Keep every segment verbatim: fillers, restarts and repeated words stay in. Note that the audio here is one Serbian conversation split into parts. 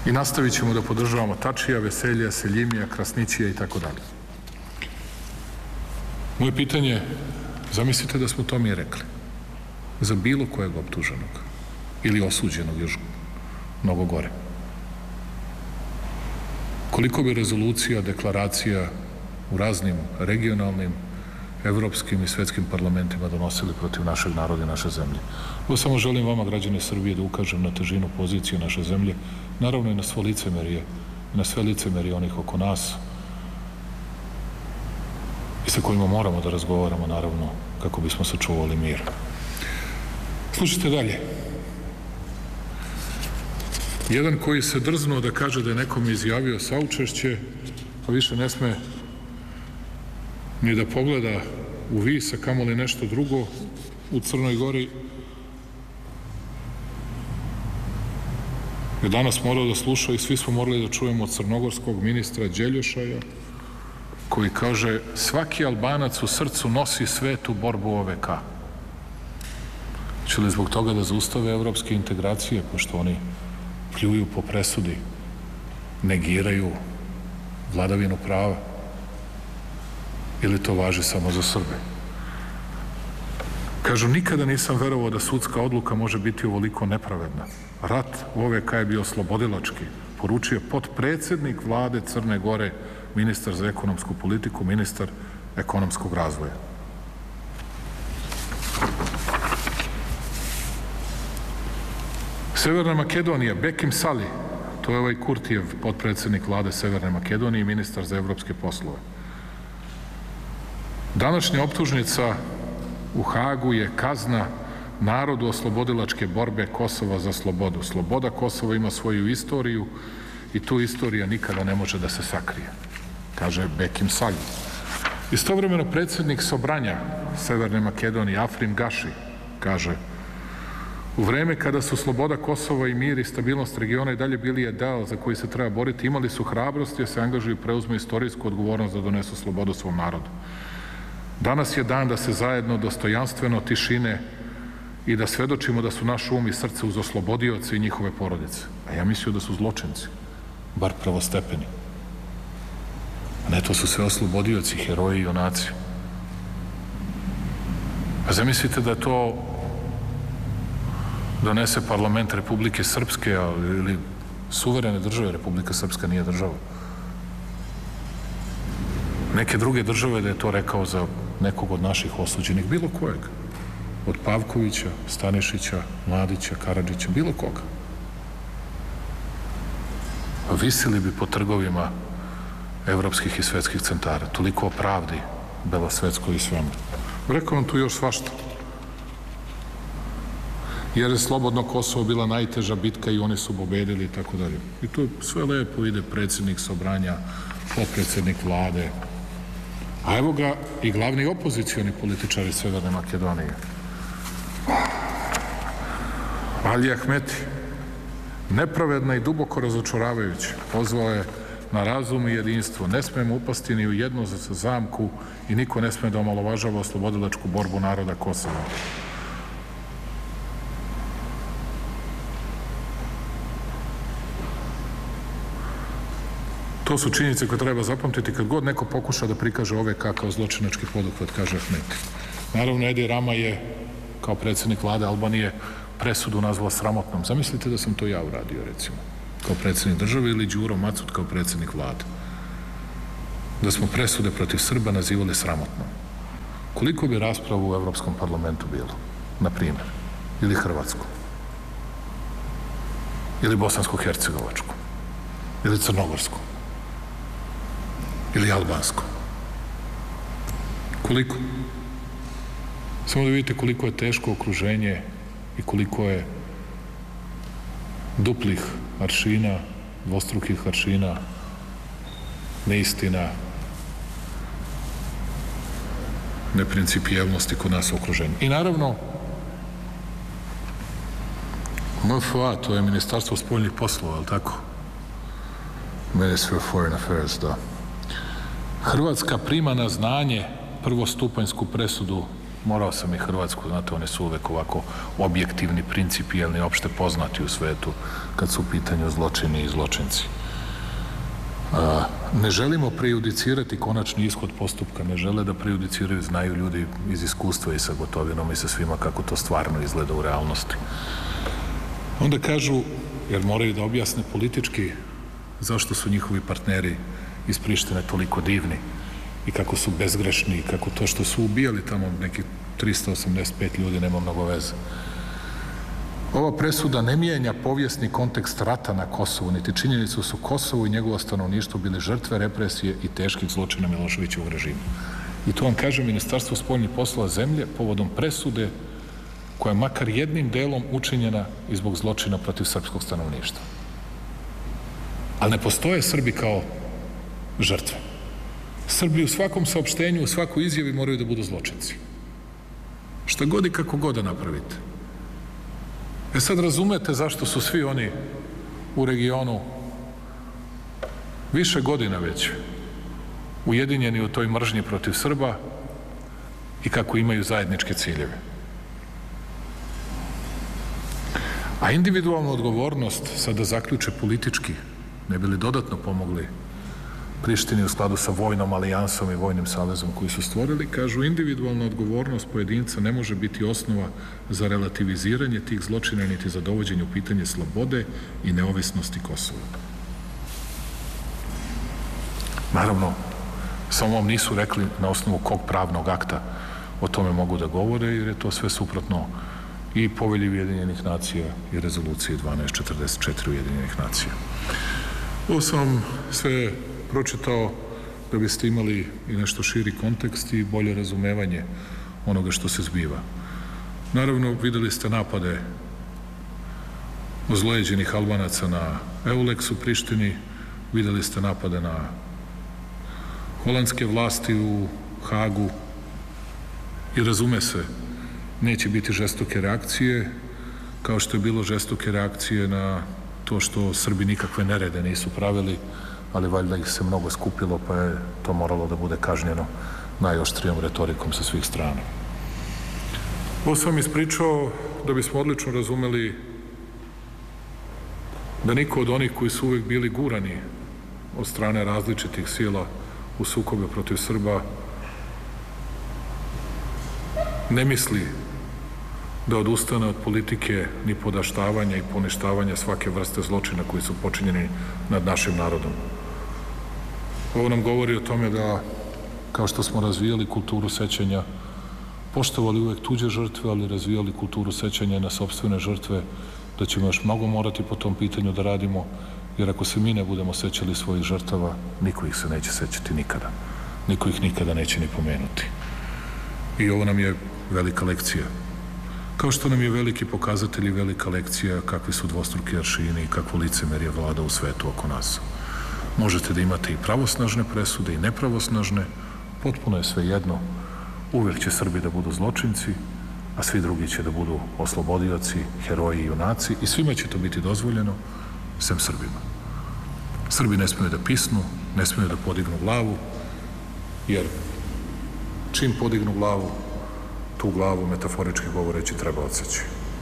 I nastavit ćemo da podržavamo Tačija, Veseljija, Seljimija, Krasnićija i tako dalje. Moje pitanje, zamislite da smo to mi rekli za bilo kojeg optuženog ili osuđenog još mnogo gore. Koliko bi rezolucija, deklaracija u raznim regionalnim, evropskim i svetskim parlamentima donosili protiv našeg naroda i naše zemlje. Ovo samo želim vama, građani Srbije, da ukažem na težinu pozicije naše zemlje, naravno i na svo licemerije, i na sve licemerije onih oko nas i sa kojima moramo da razgovaramo, naravno, kako bismo sačuvali mir. Slušajte dalje. Jedan koji se drznuo da kaže da je nekom izjavio saučešće, pa više ne sme ni da pogleda u vis, a kamoli nešto drugo u Crnoj Gori, je danas morao da sluša i svi smo morali da čujemo od crnogorskog ministra Đeljošaja, koji kaže: svaki Albanac u srcu nosi svetu borbu O V K. Će li zbog toga da zaustave evropske integracije, pošto oni pljuju po presudi, negiraju vladavinu prava? Ili to važi samo za Srbe? Kažu, nikada nisam verovao da sudska odluka može biti ovoliko nepravedna. Rat u O V K je bio oslobodilački, poručio potpredsednik vlade Crne Gore, ministar za ekonomsku politiku, ministar ekonomskog razvoja. Severna Makedonija, Bekim Sali, to je ovaj Kurtijev, potpredsednik vlade Severne Makedonije i ministar za evropske poslove. Današnja optužnica u Hagu je kazna narodu oslobodilačke borbe Kosova za slobodu. Sloboda Kosova ima svoju istoriju i tu istorija nikada ne može da se sakrije, kaže Bekim Sali. Istovremeno predsednik Sobranja Severne Makedonije, Afrim Gaši, kaže: u vreme kada su sloboda Kosova i mir i stabilnost regiona i dalje bili ideal za koji se treba boriti, imali su hrabrosti da se angažuju i preuzmu istorijsku odgovornost da donesu slobodu svom narodu. Danas je dan da se zajedno, dostojanstveno, tišine i da svedočimo da su naš um i srce uz oslobodioce i njihove porodice. A ja mislio da su zločinci, bar prvostepeni. A ne, to su sve oslobodioci, heroji i junaci. A zamislite da je to donese parlament Republike Srpske ili suverene države. Republika Srpska nije država. Neke druge države da je to rekao za nekog od naših osuđenih, bilo kojeg. Od Pavkovića, Stanišića, Mladića, Karadžića, bilo koga. Visili bi po trgovima evropskih i svetskih centara. Toliko o pravdi, belosvetskoj i svemu. Rekao vam tu još svašta. Jer je slobodno Kosovo bila najteža bitka i oni su pobedili i tako dalje. I to sve lepo ide predsjednik Sobranja, potpredsjednik vlade. A evo ga i glavni opozicioni političari Severne Makedonije. Ali Ahmeti, nepravedna i duboko razočaravajuće, pozvao je na razum i jedinstvo. Ne smemo upasti ni u jednu zamku i niko ne sme da omalovažava oslobodilačku borbu naroda Kosova. To su činjenice koje treba zapamtiti kad god neko pokuša da prikaže O V K kao zločinački poduhvat, kaže Ahmeti. Naravno, Edi Rama je, kao predsjednik vlade Albanije, presudu nazvao sramotnom. Zamislite da sam to ja uradio, recimo, kao predsjednik države, ili Đuro Macut kao predsjednik vlade. Da smo presude protiv Srba nazivali sramotnom. Koliko bi raspravu u Evropskom parlamentu bilo, na primjer, ili Hrvatskom, ili Bosansko-Hercegovačkom, ili Crnogorskom, ili Albanskom? Koliko? Samo da vidite koliko je teško okruženje i koliko je duplih aršina, dvostrukih aršina, neistina, neprincipijelnosti kod nas u okruženju. I naravno, M F A, to je Ministarstvo spoljnih poslova, ali tako? Ministry of Foreign Affairs, da. Hrvatska prima na znanje prvostupanjsku presudu morao sam i Hrvatsku, znate, oni su uvek ovako objektivni, principijelni, opšte poznati u svetu kad su u pitanju zločini i zločinci. A, ne želimo prejudicirati konačni ishod postupka, ne žele da prejudiciraju, znaju ljudi iz iskustva i sa Gotovinom i sa svima kako to stvarno izgleda u realnosti. Onda kažu, jer moraju da objasne politički zašto su njihovi partneri iz Prištine toliko divni i kako su bezgrešni i kako to što su ubijali tamo nekih trista osamdeset pet ljudi nema mnogo veze. Ova presuda ne mijenja povijesni kontekst rata na Kosovu, niti činjenicu su Kosovo i njegovo stanovništvo bili žrtve represije i teških zločina Miloševićevog režima. I to vam kaže Ministarstvo spoljnih poslova zemlje povodom presude koja je makar jednim delom učinjena i zbog zločina protiv srpskog stanovništva. Ali ne postoje Srbi kao žrtve. Srbi u svakom saopštenju, u svakoj izjavi moraju da budu zločinci. Šta god i kako god da napravite. E sad razumete zašto su svi oni u regionu više godina već ujedinjeni u toj mržnji protiv Srba i kako imaju zajedničke ciljeve. A individualna odgovornost, sad da zaključe politički, ne bi li dodatno pomogli Prištini u skladu sa vojnom alijansom i vojnim savezom koji su stvorili, kažu individualna odgovornost pojedinca ne može biti osnova za relativiziranje tih zločina niti za dovođenje u pitanje slobode i neovisnosti Kosova. Naravno, samo vam nisu rekli na osnovu kog pravnog akta o tome mogu da govore, jer je to sve suprotno i Povelji Ujedinjenih nacija i rezoluciji dvanaest četrdeset četiri Ujedinjenih nacija. Ovo sam sve pročitao da biste imali i nešto širi kontekst i bolje razumevanje onoga što se zbiva. Naravno, videli ste napade ozlojeđenih Albanaca na Euleks u Prištini, videli ste napade na holandske vlasti u Hagu i razume se, neće biti žestoke reakcije, kao što je bilo žestoke reakcije na to što Srbi nikakve nerede nisu pravili, ali valjda ih se mnogo skupilo, pa je to moralo da bude kažnjeno najoštrijom retorikom sa svih strana. Ovo sam ispričao da bismo odlično razumeli da niko od onih koji su uvek bili gurani od strane različitih sila u sukobe protiv Srba ne misli da odustane od politike ni podaštavanja i poništavanja svake vrste zločina koji su počinjeni nad našim narodom. Ovo nam govori o tome da, kao što smo razvijali kulturu sećanja, poštovali uvek tuđe žrtve, ali razvijali kulturu sećanja na sopstvene žrtve, da ćemo još mnogo morati po tom pitanju da radimo, jer ako se mi ne budemo sećali svojih žrtava, niko ih se neće sećati nikada. Niko ih nikada neće ni pomenuti. I ovo nam je velika lekcija. Kao što nam je veliki pokazatelj i velika lekcija kakvi su dvostruki aršini i kakvo licemerje vlada u svetu oko nas. Možete da imate i pravosnažne presude i nepravosnažne, potpuno je sve jedno. Uvek će Srbi da budu zločinci, a svi drugi će da budu oslobodioci, heroji i junaci i svima će to biti dozvoljeno, sem Srbima. Srbi ne smiju da pisnu, ne smiju da podignu glavu, jer čim podignu glavu, tu glavu, metaforički govoreći, treba odseći.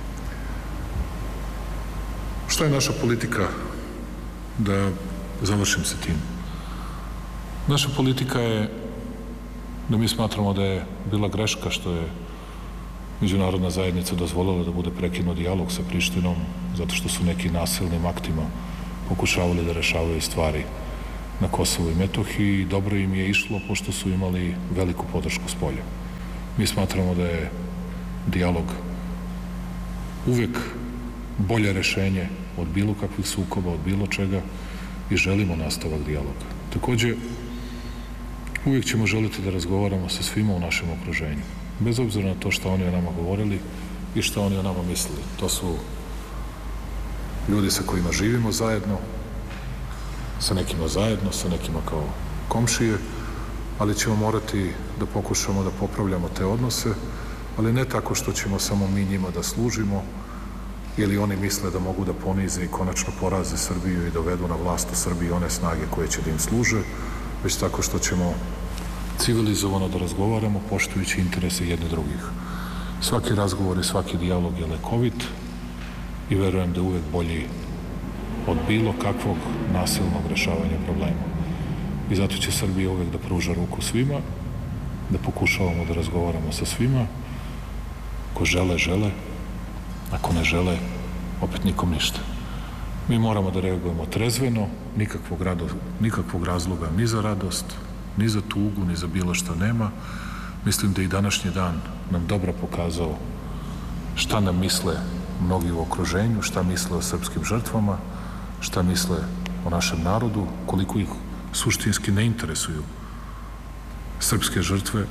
Šta je naša politika? Da završim se tim. Naša politika je da mi smatramo da je bila greška što je međunarodna zajednica dozvolila da bude prekinut dijalog sa Prištinom, zato što su neki nasilnim aktima pokušavali da rešavaju stvari na Kosovu i Metohiji i dobro im je išlo pošto su imali veliku podršku s polja. Mi smatramo da je dijalog uvek bolje rešenje od bilo kakvih sukoba, od bilo čega i želimo nastavak dijaloga. Takođe, uvijek ćemo želiti da razgovaramo sa svima u našem okruženju, bez obzira na to što oni o nama govorili i što oni o nama mislili. To su ljudi sa kojima živimo zajedno, sa nekima zajedno, sa nekima kao komšije, ali ćemo morati da pokušamo da popravljamo te odnose, ali ne tako što ćemo samo mi njima da služimo ili oni misle da mogu da ponize i konačno poraze Srbiju i dovedu na vlast u Srbiji one snage koje će da im služe, već tako što ćemo civilizovano da razgovaramo, poštujući interese jedne drugih. Svaki razgovor i svaki dijalog je lekovit i verujem da je uvek bolji od bilo kakvog nasilnog rešavanja problema. I zato će Srbija uvek da pruža ruku svima, da pokušavamo da razgovaramo sa svima. Ako žele, žele. Ako ne žele, opet nikom ništa. Mi moramo da reagujemo trezveno, nikakvog, rado, nikakvog razloga ni za radost, ni za tugu, ni za bilo što nema. Mislim da i današnji dan nam dobro pokazao šta nam misle mnogi u okruženju, šta misle o srpskim žrtvama, šta misle o našem narodu, koliko ih suštinski ne interesuju srpske žrtve,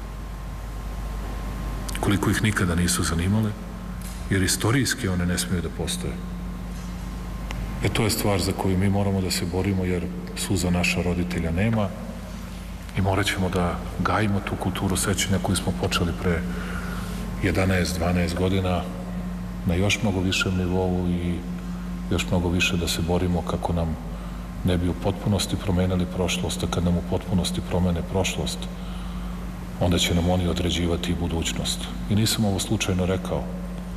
koliko ih nikada nisu zanimale, jer istorijski one ne smiju da postoje. E to je stvar za koju mi moramo da se borimo, jer suza naša roditelja nema i morat ćemo da gajimo tu kulturu sećanja koju smo počeli pre jedanaest dvanaest godina na još mnogo višem nivou i još mnogo više da se borimo kako nam ne bi u potpunosti promenili prošlost, a kad nam u potpunosti promene prošlost, onda će nam oni određivati i budućnost. I nisam ovo slučajno rekao,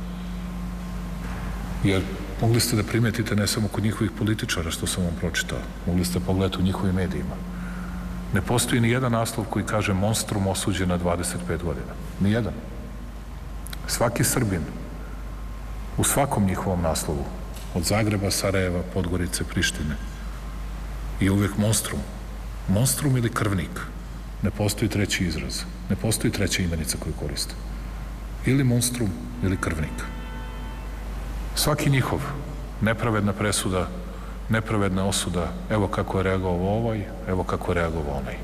jer mogli ste da primetite ne samo kod njihovih političara što sam vam pročitao, mogli ste pogledati u njihovim medijima. Ne postoji ni jedan naslov koji kaže monstrum osuđen na dvadeset pet godina. Ni jedan. Svaki Srbin u svakom njihovom naslovu, od Zagreba, Sarajeva, Podgorice, Prištine, je uvek monstrum. Monstrum ili krvnik. Ne postoji treći izraz. Ne postoji treća imenica koju koriste. Ili monstrum ili krvnik. Svaki njihov nepravedna presuda, nepravedna osuda, evo kako je reagovao ovaj, evo kako je reagovao onaj.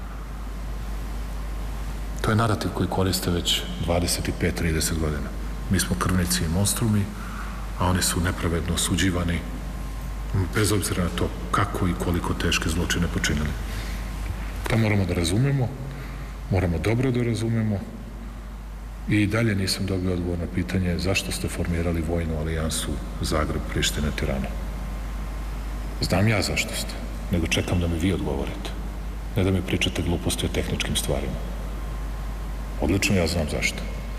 To je narativ koji koriste već dvadeset pet trideset godina. Mi smo krvnici i monstrumi, a oni su nepravedno osuđivani bez obzira na to kako i koliko teške zločine počinili. To moramo da razumemo, moramo dobro da razumemo i dalje nisam dobio odgovor na pitanje zašto ste formirali vojnu alijansu Zagreb, Priština, Tirana. Znam ja zašto ste, nego čekam da mi vi odgovorite. Ne da mi pričate gluposti o tehničkim stvarima. Odlično ja znam zašto.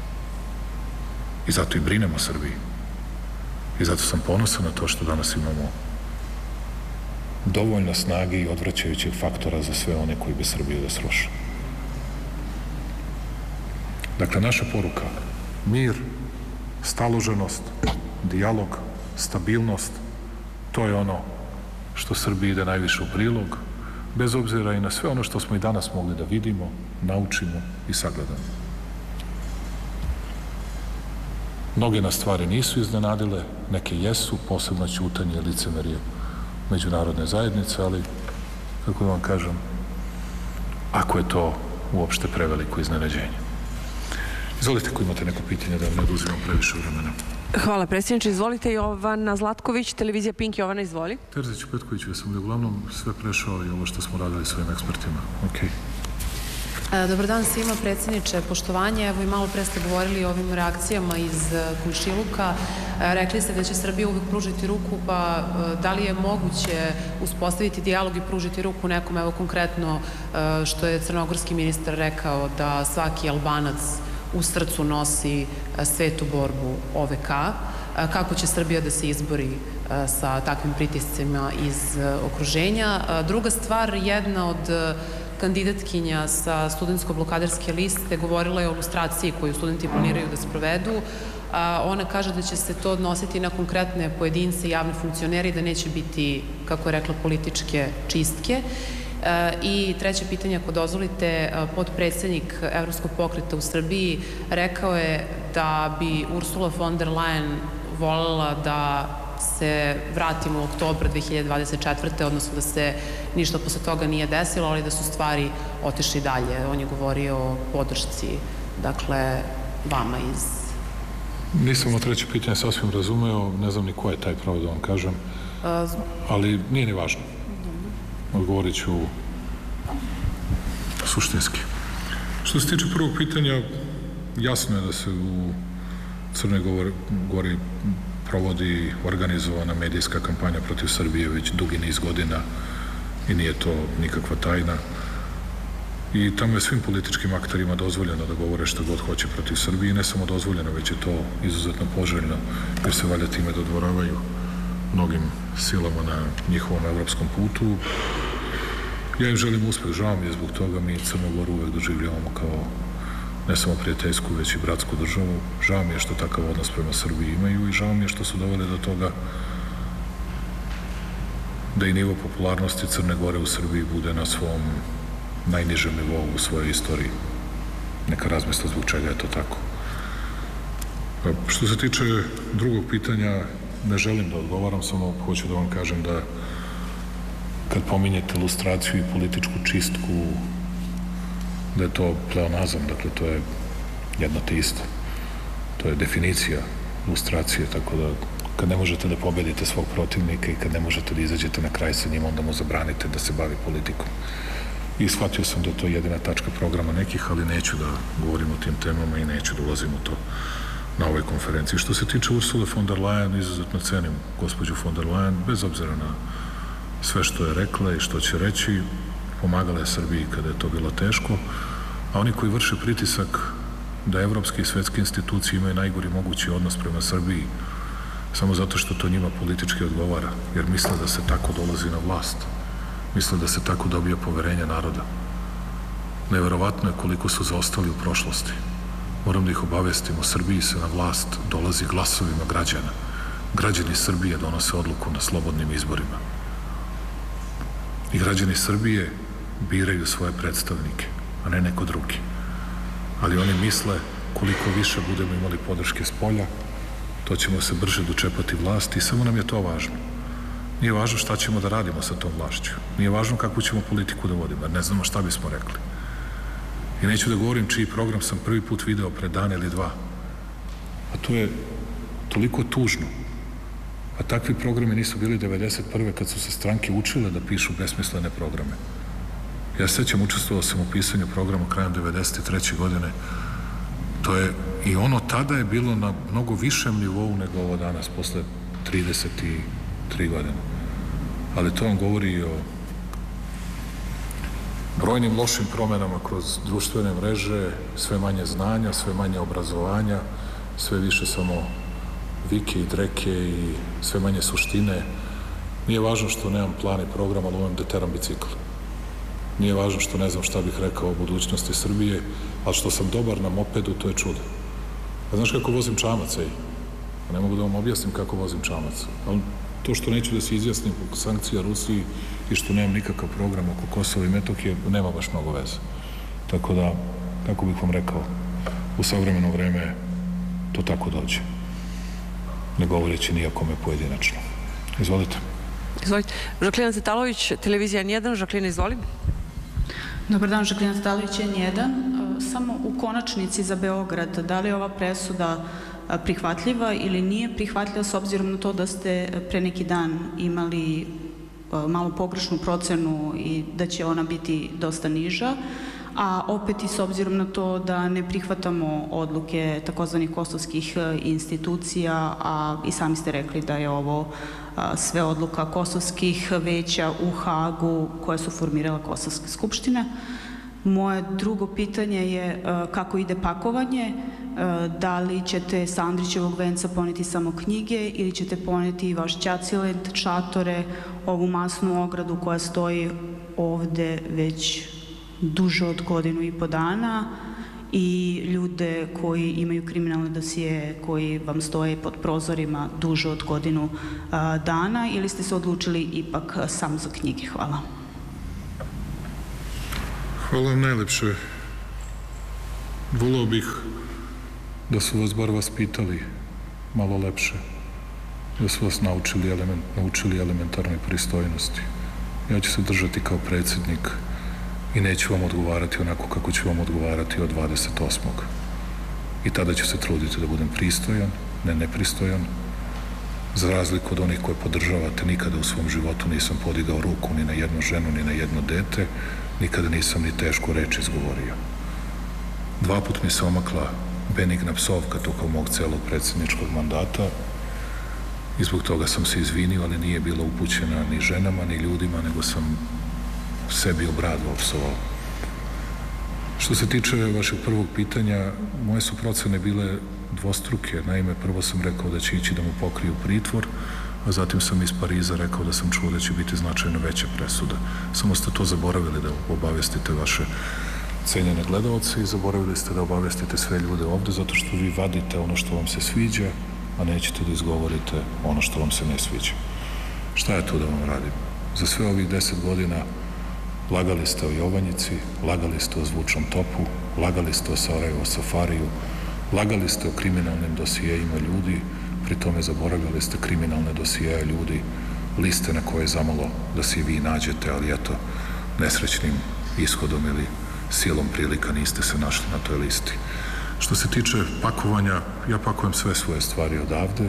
I zato i brinem o Srbiji. I zato sam ponosan na to što danas imamo dovoljno snage i odvraćajućeg faktora za sve one koji bi Srbiju da sruše. Dakle, naša poruka, mir, staloženost, dijalog, stabilnost, to je ono što Srbiji ide najviše u prilog, bez obzira i na sve ono što smo i danas mogli da vidimo, naučimo i sagledamo. Mnoge nas stvari nisu iznenadile, neke jesu, posebno ćutanje i licemerje međunarodne zajednice, ali, kako vam kažem, ako je to uopšte preveliko iznenađenje. Izvolite ako imate neko pitanje da vam ne oduzimam previše vremena. Hvala predsjedniče. Izvolite, Jovana Zlatković, televizija Pink. Jovana, izvoli. Terzić Petković, ja sam li uglavnom sve prešao i ovo što smo radili svojim ekspertima. Okej. Dobar dan svima, predsjedniče, poštovanje. Evo i malo pre ste govorili o ovim reakcijama iz Komšiluka. Rekli ste da će Srbija uvijek pružiti ruku, pa da li je moguće uspostaviti dijalog i pružiti ruku nekom, evo konkretno što je crnogorski ministar rekao da svaki Albanac u srcu nosi svetu borbu O V K. Kako će Srbija da se izbori sa takvim pritiscima iz okruženja? Druga stvar, jedna od kandidatkinja sa studentsko-blokaderske liste govorila je o lustraciji koju studenti planiraju da sprovedu. Ona kaže da će se to odnositi na konkretne pojedince i javne funkcionere i da neće biti, kako je rekla, političke čistke. I treće pitanje, ako dozvolite, podpredsednik Evropskog pokreta u Srbiji rekao je da bi Ursula von der Leyen voljela da se vratimo u oktober dve hiljade dvadeset četvrte. odnosno da se ništa posle toga nije desilo, ali da su stvari otišli dalje. On je govorio o podršci, dakle, vama iz... Nisam o treće pitanje sasvim razumeo, ne znam ni ko je taj, pravo da vam kažem, ali nije ni važno. Odgovorit ću suštinski. Što se tiče prvog pitanja, jasno je da se u Crnoj Gori provodi organizovana medijska kampanja protiv Srbije već dugi niz godina i nije to nikakva tajna. I tamo je svim političkim akterima dozvoljeno da govore što god hoće protiv Srbije i ne samo dozvoljeno, već je to izuzetno poželjno, jer se valjda time dodvoravaju mnogim silama na njihovom evropskom putu. Ja im želim uspeh, žao mi je zbog toga, mi Crnu Goru uvek doživljavamo kao ne samo prijateljsku, već i bratsku državu. Žao mi je što takav odnos prema Srbiji imaju i žao mi je što su doveli do toga da i nivo popularnosti Crne Gore u Srbiji bude na svom najnižem nivou u svojoj istoriji. Neka razmisla zbog čega je to tako. Što se tiče drugog pitanja, ne želim da odgovaram, samo hoću da vam kažem da kad pominjete lustraciju i političku čistku, da je to pleonazam, dakle to je jedno te isto. To je definicija lustracije, tako da kad ne možete da pobedite svog protivnika i kad ne možete da izađete na kraj sa njim, onda mu zabranite da se bavi politikom. I shvatio sam da je to jedina tačka programa nekih, ali neću da govorim o tim temama i neću da ulazim u to na ovoj konferenciji. Što se tiče Ursule von der Leyen, izuzetno cenim gospođu von der Leyen, bez obzira na sve što je rekla i što će reći, pomagala je Srbiji kada je to bilo teško, a oni koji vrše pritisak da evropske i svetske institucije imaju najgori mogući odnos prema Srbiji samo zato što to njima politički odgovara, jer misle da se tako dolazi na vlast, misle da se tako dobija poverenje naroda. Neverovatno je koliko su zaostali u prošlosti. Moram da ih obavestim, u Srbiji se na vlast dolazi glasovima građana. Građani Srbije donose odluku na slobodnim izborima. I građani Srbije biraju svoje predstavnike, a ne neko drugi. Ali oni misle koliko više budemo imali podrške s polja, to ćemo se brže dočepati vlasti i samo nam je to važno. Nije važno šta ćemo da radimo sa tom vlašću. Nije važno kakvu ćemo politiku da vodimo, jer ne znamo šta bismo rekli. I neću da govorim čiji program sam prvi put video pre dan ili dva. A to je toliko tužno. A takvi programi nisu bili devedeset prve kad su se stranke učile da pišu besmislene programe. Ja se sećam, učestvovao sam u pisanju programa krajem devedeset treće godine. To je, i ono tada je bilo na mnogo višem nivou nego ovo danas, posle trideset tri godine. Ali to vam govori i o brojnim lošim promenama kroz društvene mreže, sve manje znanja, sve manje obrazovanja, sve više samo vike i dreke i sve manje suštine. Nije važno što nemam plan i program, ali umem da teram bicikl. Nije važno što ne znam šta bih rekao o budućnosti Srbije, ali što sam dobar na mopedu, to je čudo. A znaš kako vozim čamac, ej? Ne mogu da vam objasnim kako vozim čamac. Ali to što neću da se izjasnim oko sankcija Rusiji i što nemam nikakav program oko Kosova i Metohije, nema baš mnogo veze. Tako da, kako bih vam rekao, u savremeno vreme to tako dođe. Ne govoreći nijakome pojedinačno. Izvolite. Izvolite. Žaklina Tatalović, televizija N jedan. Žaklina, izvoli. Dobar dan, Žaklina Tatalović, N jedan. Samo u konačnici za Beograd, da li je ova presuda prihvatljiva ili nije prihvatljiva s obzirom na to da ste pre neki dan imali malo pogrešnu procenu i da će ona biti dosta niža, a opet i s obzirom na to da ne prihvatamo odluke takozvanih kosovskih institucija, a i sami ste rekli da je ovo sve odluka kosovskih veća u Hagu koje su formirala Kosovske skupštine. Moje drugo pitanje je kako ide pakovanje, da li ćete sa Andrićevog venca poneti samo knjige ili ćete poneti i vaš ćacilet, šatore, ovu masnu ogradu koja stoji ovde već duže od godinu i po dana i ljude koji imaju kriminalne dosije koji vam stoje pod prozorima duže od godinu dana, ili ste se odlučili ipak samo za knjige? Hvala. Hvala vam najlepše. Voleo bih da su vas bar vaspitali malo lepše, da su vas naučili, element, naučili elementarnoj pristojnosti. Ja ću se držati kao predsjednik i neću vam odgovarati onako kako ću vam odgovarati od dvadeset osmog I tada ću se truditi da budem pristojan, ne nepristojan. Za razliku od onih koje podržavate, nikada u svom životu nisam podigao ruku ni na jednu ženu, ni na jedno dete, nikada nisam ni tešku reč izgovorio. Dva put mi se omakla benigna psovka tokom mog celog predsjedničkog mandata i zbog toga sam se izvinio, ali nije bila upućena ni ženama, ni ljudima, nego sam sebi obradvo psovao. Što se tiče vašeg prvog pitanja, moje su procene bile dvostruke. Naime, prvo sam rekao da će ići da mu pokriju pritvor, a zatim sam iz Pariza rekao da sam čuo da će biti značajno veća presuda. Samo ste to zaboravili da obavestite vaše cenjene gledalce i zaboravili ste da obavestite sve ljude ovde, zato što vi vadite ono što vam se sviđa, a nećete da izgovorite ono što vam se ne sviđa. Šta je to da vam radim? Za sve ovih deset godina lagali ste o Jovanjici, lagali ste o Zvučnom topu, lagali ste o Sarajevo safariju, lagali ste o kriminalnim dosijejima ljudi, pri tome zaboravljali ste kriminalne dosijeje ljudi, liste na koje je zamalo da se i vi nađete, ali eto, nesrećnim ishodom ili silom prilika niste se našli na toj listi. Što se tiče pakovanja, ja pakujem sve svoje stvari odavde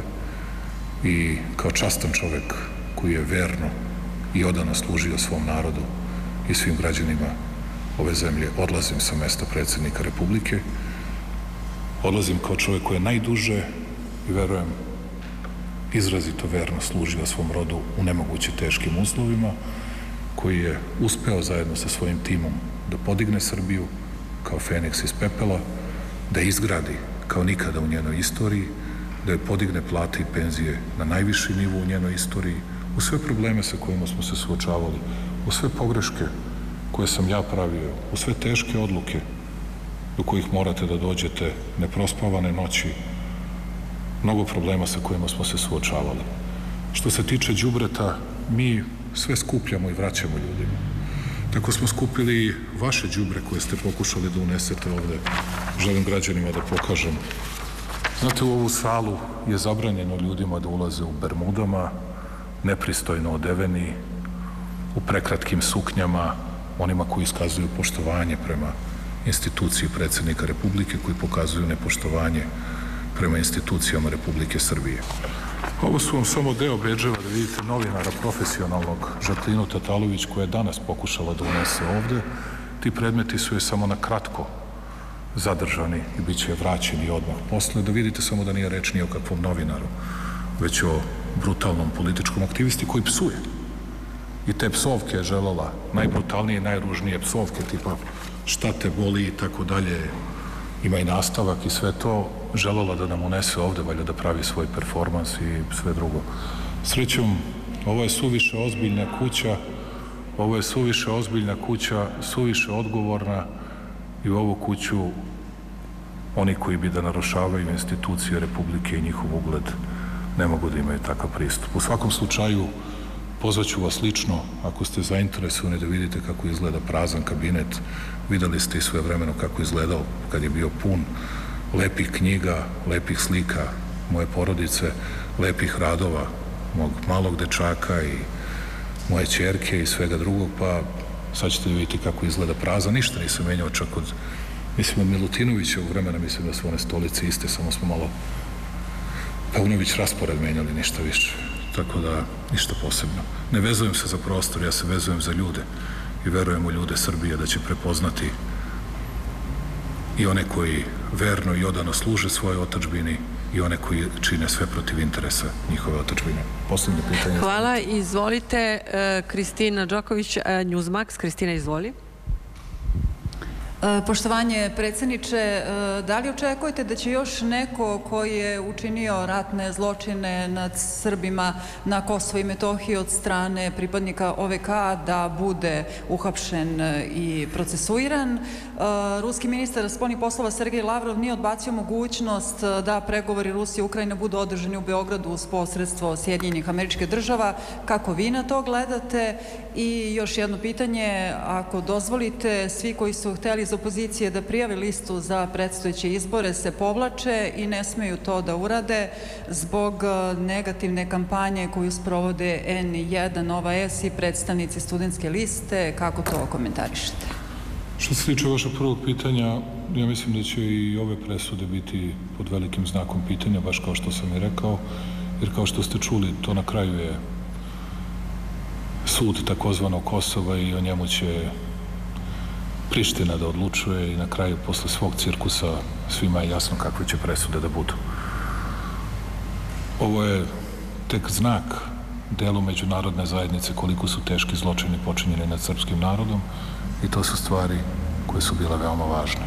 i kao častan čovek koji je verno i odano služio svom narodu i svim građanima ove zemlje, odlazim sa mesta predsjednika Republike, odlazim kao čovek koji je najduže i verujem izrazito verno služio svom rodu u nemoguće teškim uslovima, koji je uspeo zajedno sa svojim timom da podigne Srbiju kao Feniks iz pepela, da izgradi kao nikada u njenoj istoriji, da je podigne plate i penzije na najviši nivo u njenoj istoriji, u sve probleme sa kojima smo se suočavali, u sve pogreške koje sam ja pravio, u sve teške odluke do kojih morate da dođete, neprospavane noći, mnogo problema sa kojima smo se suočavali. Što se tiče đubreta, mi sve skupljamo i vraćamo ljudima. Tako smo skupili vaše đubre koje ste pokušali da unesete ovde. Želim građanima da pokažem. Znate, u ovu salu je zabranjeno ljudima da ulaze u bermudama, nepristojno odeveni, u prekratkim suknjama, onima koji iskazuju poštovanje prema instituciji predsjednika Republike, koji pokazuju nepoštovanje prema institucijama Republike Srbije. Ovo su vam samo deo bedževa da vidite novinara profesionalnog Žaklinu Tatalović koja je danas pokušala da unese ovde. Ti predmeti su je samo na kratko zadržani i bit će vraćeni odmah posle, da vidite samo da nije reč ni o kakvom novinaru, već o brutalnom političkom aktivisti koji psuje. I te psovke je želela, najbrutalnije i najružnije psovke, tipa šta te boli i tako dalje, ima i nastavak i sve to, želela da nam unese ovde, valjda da pravi svoj performans i sve drugo. Srećom, ovo je suviše ozbiljna kuća, ovo je suviše ozbiljna kuća, suviše odgovorna i u ovu kuću oni koji bi da narušavaju institucije Republike i njihov ugled ne mogu da imaju takav pristup. U svakom slučaju, pozvaću vas lično, ako ste zainteresovani da vidite kako izgleda prazan kabinet, videli ste i sve vremeno kako izgledao kad je bio pun lepih knjiga, lepih slika moje porodice, lepih radova mog malog dečaka i moje ćerke i svega drugog, pa sad ćete vidjeti kako izgleda prazan. Ništa nisam menjao čak od, mislim, od Milutinovićevog vremena, mislim da su one stolice iste, samo smo malo Paunović raspored menjali, ništa više. Tako da, ništa posebno. Ne vezujem se za prostor, ja se vezujem za ljude i verujem u ljude Srbije da će prepoznati i one koji verno i odano služe svojoj otadžbini i one koji čine sve protiv interesa njihove otadžbine. Poslednje pitanje. Hvala. Izvolite, Kristina Đoković, Newsmax. Kristina, izvoli. Poštovanje predsjedniče, da li očekujete da će još neko koji je učinio ratne zločine nad Srbima na Kosovo i Metohiji od strane pripadnika O V K da bude uhapšen i procesuiran? Ruski ministar spoljnih poslova Sergej Lavrov nije odbacio mogućnost da pregovori Rusije i Ukrajine budu održani u Beogradu uz posredstvo Sjedinjenih Američkih Država. Kako vi na to gledate? I još jedno pitanje, ako dozvolite, svi koji su hteli iz opozicije da prijave listu za predstojeće izbore se povlače i ne smeju to da urade zbog negativne kampanje koju sprovode N jedan, Nova S i predstavnici studentske liste. Kako to komentarišete? Što se tiče vašeg prvog pitanja, ja mislim da će i ove presude biti pod velikim znakom pitanja, baš kao što sam i rekao, jer kao što ste čuli, to na kraju je sud takozvanog Kosova i o njemu će Priština da odlučuje i na kraju, posle svog cirkusa, svima je jasno kakve će presude da budu. Ovo je tek znak delu međunarodne zajednice koliko su teški zločini počinjeni nad srpskim narodom i to su stvari koje su bile veoma važne.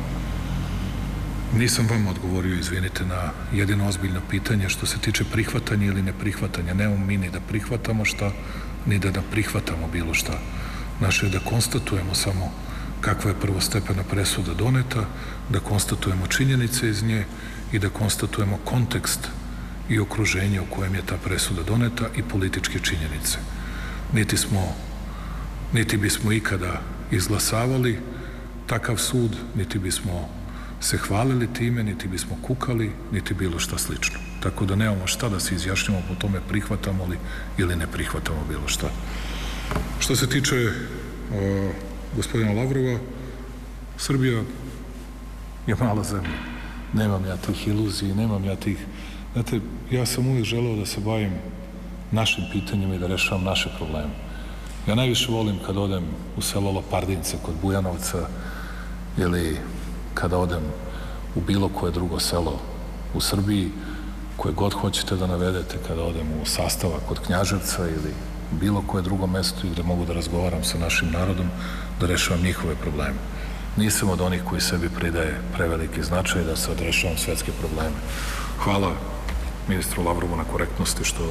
Nisam vam odgovorio, izvinite, na jedino ozbiljno pitanje što se tiče prihvatanja ili neprihvatanja. Nemamo mi ni da prihvatamo šta, ni da da prihvatamo bilo šta. Naše je da konstatujemo samo kakva je prvostepena presuda doneta, da konstatujemo činjenice iz nje i da konstatujemo kontekst i okruženje u kojem je ta presuda doneta i političke činjenice. Niti smo, niti bismo ikada izglasavali takav sud, niti bismo se hvalili time, niti bismo kukali, niti bilo šta slično. Tako da nemamo šta da se izjašnjamo po tome prihvatamo li ili ne prihvatamo bilo šta. Što se tiče o, gospodina Lavrova, Srbija je mala zemlja. Nemam ja tih iluziji, nemam ja tih... Znate, ja sam uvijek želeo da se bavim našim pitanjima i da rešavam naše probleme. Ja najviše volim kad odem u selo Lopardince kod Bujanovca ili kada odem u bilo koje drugo selo u Srbiji, koje god hoćete da navedete, kada odem u Sastava kod Knjaževca ili bilo koje drugo mesto gde mogu da razgovaram sa našim narodom, da rešavam njihove probleme. Nisam od onih koji sebi pridaje preveliki značaj da sad rešavam svetske probleme. Hvala ministru Lavrovu na korektnosti što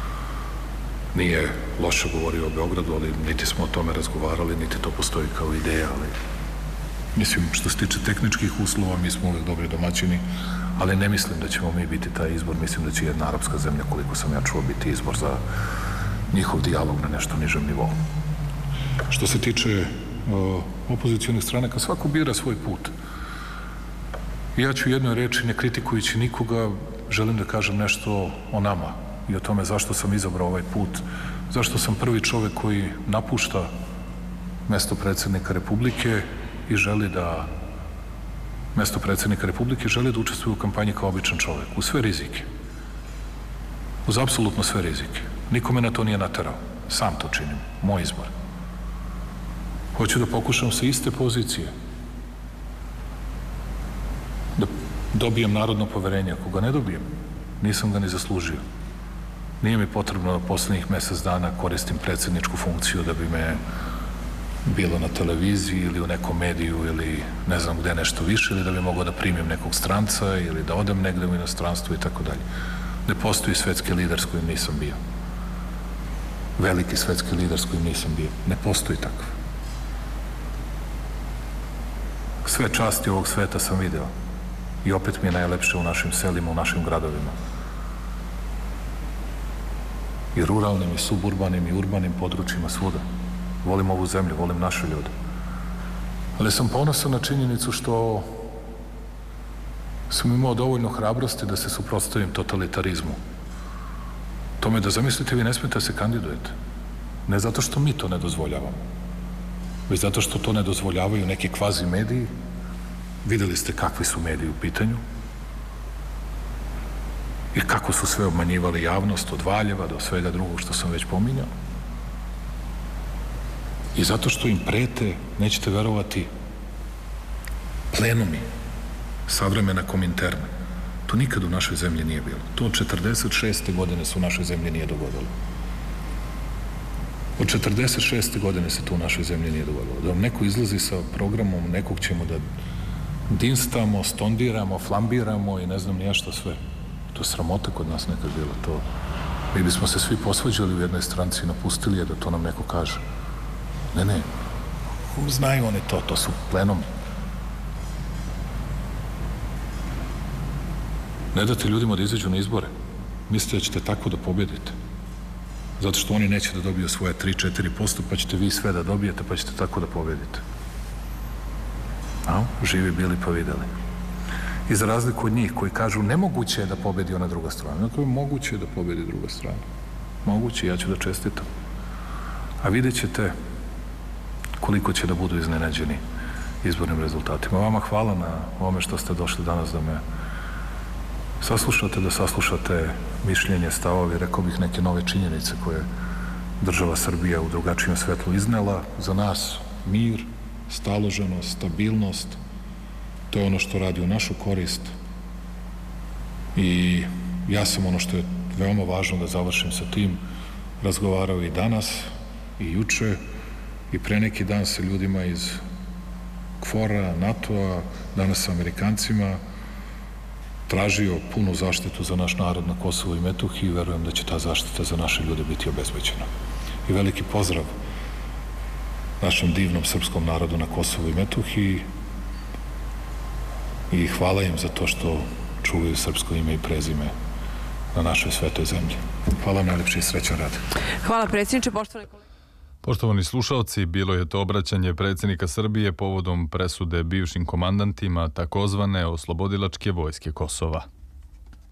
nije loše govorio o Beogradu, ali niti smo o tome razgovarali, niti to postoji kao ideja, ali mislim, što se tiče tehničkih uslova, mi smo uvek dobri domaćini, ali ne mislim da ćemo mi biti taj izbor, mislim da će jedna arapska zemlja, koliko sam ja čuo, biti izbor za njihov dijalog na nešto nižem nivou. Što se tiče o, opozicijonih stranaka, svako bira svoj put. Ja ću jednoj reči, ne kritikujući nikoga, želim da kažem nešto o nama i o tome zašto sam izabrao ovaj put, zašto sam prvi čovek koji napušta mesto predsednika Republike i želi da mesto predsednika Republike želi da učestvuje u kampanji kao običan čovek, u sve rizike. Uz apsolutno sve rizike. Nikome na to nije naterao. Sam to činim. Moj izbor. Hoću da pokušam sa iste pozicije da dobijem narodno poverenje. Ako ga ne dobijem, nisam ga ni zaslužio. Nije mi potrebno da poslednjih mesec dana koristim predsedničku funkciju da bi me bilo na televiziji ili u nekom mediju ili ne znam gde nešto više ili da bi mogao da primim nekog stranca ili da odem negde u inostranstvo i tako dalje. Ne postoji svetski lider s kojim nisam bio. Veliki svetski lider s kojim nisam bio. Ne postoji takav. Sve časti ovog sveta sam video i opet mi je najlepše u našim selima, u našim gradovima. I ruralnim, i suburbanim, i urbanim područjima svuda. Volim ovu zemlju, volim naše ljude. Ali sam ponosan na činjenicu što sam imao dovoljno hrabrosti da se suprotstavim totalitarizmu. Tome da zamislite, vi ne smete da se kandidujete. Ne zato što mi to ne dozvoljavamo, već zato što to ne dozvoljavaju neki kvazi mediji. Videli ste kakvi su mediji u pitanju i kako su sve obmanjivali javnost od Valjeva do svega drugog što sam već pominjao. I zato što im prete, nećete verovati, plenumi savremena Kominterna. To nikad u našoj zemlji nije bilo. To od četrdeset šeste godine se u našoj zemlji nije dogodilo. Od četrdeset šeste godine se to u našoj zemlji nije dogodilo. Da vam neko izlazi sa programom, nekog ćemo da dinstamo, stondiramo, flambiramo i ne znam ni ja šta sve. To je sramota kod nas nekad bilo. To, mi bismo se svi posvađali u jednoj stranci i napustili je da to nam neko kaže. Ne, ne. Znaju oni to, to su plenom. Ne date ljudima da izađu na izbore. Mislite da ćete tako da pobedite. Zato što oni neće da dobiju svoje tri do četiri posto, pa ćete vi sve da dobijete, pa ćete tako da pobedite. A? Živi bili pa videli. I za razliku od njih koji kažu nemoguće je da pobedi ona druga strana. Dakle, moguće je da pobedi druga strana. Moguće, ja ću da čestitam. A vidjet ćete koliko će da budu iznenađeni izbornim rezultatima. Vama hvala na ovome što ste došli danas da me saslušate, da saslušate mišljenje, stavovi, rekao bih neke nove činjenice koje država Srbija u drugačijem svetlu iznela. Za nas mir, staloženost, stabilnost, to je ono što radi u našu korist i ja sam ono što je veoma važno da završim sa tim, razgovarao i danas i juče i pre neki dan sa ljudima iz KFOR-a, NATO-a, danas sa Amerikancima, tražio punu zaštitu za naš narod na Kosovu i Metohiji i verujem da će ta zaštita za naše ljude biti obezbeđena. I veliki pozdrav našem divnom srpskom narodu na Kosovu i Metohiji i hvala im za to što čuvaju srpsko ime i prezime na našoj svetoj zemlji. Hvala vam najlepši i srećan rad. Hvala predsjedniče, poštovane kolege. Poštovani slušalci, bilo je to obraćanje predsjednika Srbije povodom presude bivšim komandantima takozvane Oslobodilačke vojske Kosova.